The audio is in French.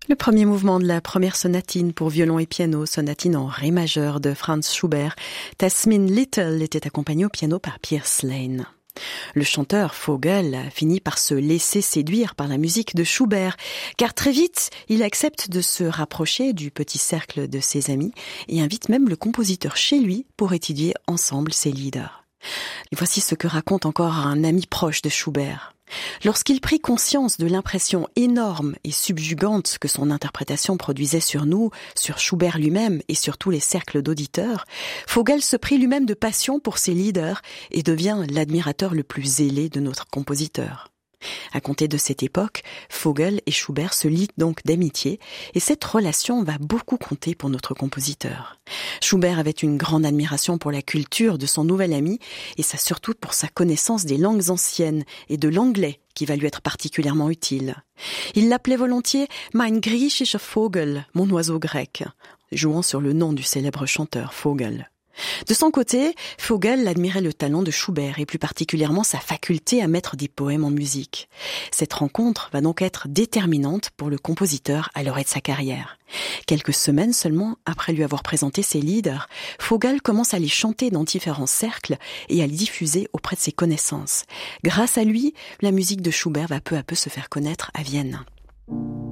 Le premier mouvement de la première sonatine pour violon et piano, sonatine en ré majeur de Franz Schubert, Tasmin Little était accompagné au piano par Piers Lane. Le chanteur Vogel a fini par se laisser séduire par la musique de Schubert, car très vite, il accepte de se rapprocher du petit cercle de ses amis et invite même le compositeur chez lui pour étudier ensemble ses lieder. Et voici ce que raconte encore un ami proche de Schubert. Lorsqu'il prit conscience de l'impression énorme et subjugante que son interprétation produisait sur nous, sur Schubert lui-même et sur tous les cercles d'auditeurs, Vogel se prit lui-même de passion pour ses lieder et devient l'admirateur le plus zélé de notre compositeur. À compter de cette époque, Vogel et Schubert se lient donc d'amitié et cette relation va beaucoup compter pour notre compositeur. Schubert avait une grande admiration pour la culture de son nouvel ami et ça surtout pour sa connaissance des langues anciennes et de l'anglais qui va lui être particulièrement utile. Il l'appelait volontiers « Mein griechischer Vogel », mon oiseau grec, jouant sur le nom du célèbre chanteur Vogel. De son côté, Vogel admirait le talent de Schubert et plus particulièrement sa faculté à mettre des poèmes en musique. Cette rencontre va donc être déterminante pour le compositeur à l'orée de sa carrière. Quelques semaines seulement après lui avoir présenté ses lieder, Vogel commence à les chanter dans différents cercles et à les diffuser auprès de ses connaissances. Grâce à lui, la musique de Schubert va peu à peu se faire connaître à Vienne.